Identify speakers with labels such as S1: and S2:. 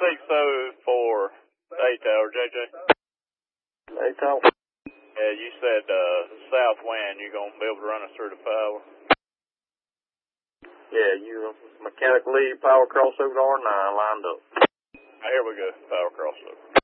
S1: 604 A-Tower, JJ.
S2: A-Tower.
S1: Yeah, you said south wind, you going to be able to run us through the power?
S2: Yeah, you mechanic lead, power crossover to R9 lined up.
S1: Here we go, power crossover.